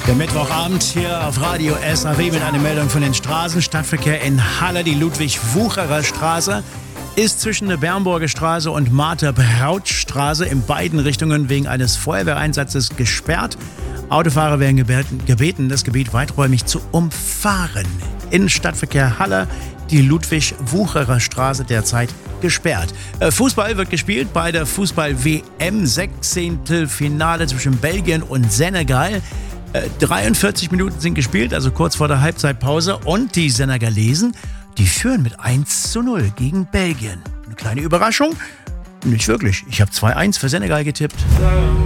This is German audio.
Der Mittwochabend hier auf Radio SAW mit einer Meldung von den Straßen. Stadtverkehr in Halle, die Ludwig-Wucherer Straße ist zwischen der Bernburger Straße und Martha-Braut-Straße in beiden Richtungen wegen eines Feuerwehreinsatzes gesperrt. Autofahrer werden gebeten, das Gebiet weiträumig zu umfahren. In Stadtverkehr Halle, die Ludwig-Wucherer Straße derzeit gesperrt. Fußball wird gespielt bei der Fußball-WM, 16. Finale zwischen Belgien und Senegal. 43 Minuten sind gespielt, also kurz vor der Halbzeitpause. Und die Senegalesen, die führen mit 1:0 gegen Belgien. Eine kleine Überraschung? Nicht wirklich. Ich habe 2-1 für Senegal getippt.